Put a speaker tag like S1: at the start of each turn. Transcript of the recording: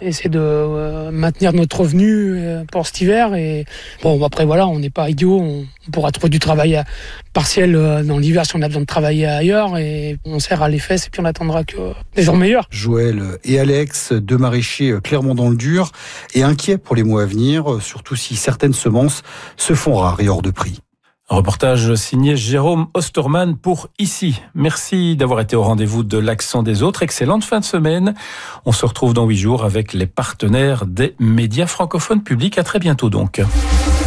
S1: essayer de maintenir notre revenu pour cet hiver. Et bon, après voilà, on n'est pas idiots, on pourra trouver du travail partiel dans l'hiver si on a besoin de travailler ailleurs, et on serre à les fesses et puis on attendra que des jours meilleurs.
S2: Joël et Alex, deux maraîchers clairement dans le dur et inquiets pour les mois à venir, surtout si certaines semences se font rares et hors de prix.
S3: Reportage signé Jérôme Osterman pour Ici. Merci d'avoir été au rendez-vous de l'Accent des autres. Excellente fin de semaine. On se retrouve dans 8 jours avec les partenaires des médias francophones publics. À très bientôt donc.